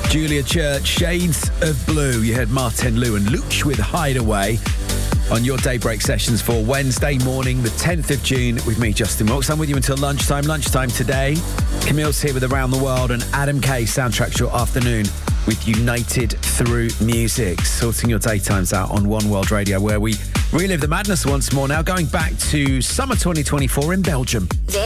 Julia Church, Shades of Blue. You heard Martin Lou and Luch with Hideaway on your Daybreak sessions for Wednesday morning, the 10th of June, with me, Justin Wilkes. I'm with you until lunchtime. Lunchtime today, Camille's here with Around the World, and Adam Kay soundtracks your afternoon with United Through Music, sorting your daytimes out on One World Radio, where we relive the madness once more now, going back to summer 2024 in Belgium.